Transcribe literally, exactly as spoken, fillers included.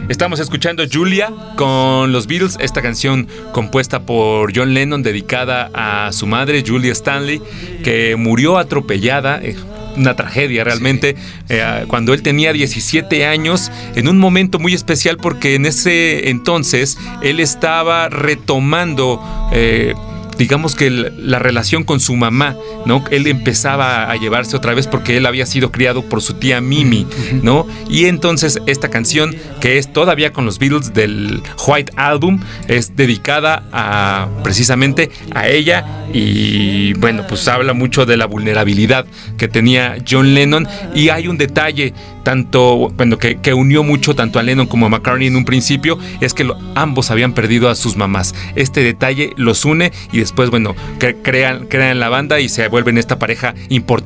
Estamos escuchando Julia con los Beatles, esta canción compuesta por John Lennon dedicada a su madre, Julia Stanley, que murió atropellada. Una tragedia realmente, sí, eh, cuando él tenía diecisiete años, en un momento muy especial porque en ese entonces él estaba retomando eh, digamos que el, la relación con su mamá, ¿no? Él empezaba a llevarse otra vez porque él había sido criado por su tía Mimi, ¿no? Y entonces esta canción, que es todavía con los Beatles del White Album, es dedicada a precisamente a ella y bueno, pues habla mucho de la vulnerabilidad que tenía John Lennon. Y hay un detalle tanto, bueno, que, que unió mucho tanto a Lennon como a McCartney en un principio, es que lo, ambos habían perdido a sus mamás. Este detalle los une y después, bueno, que crean, crean la banda y se vuelven esta pareja importante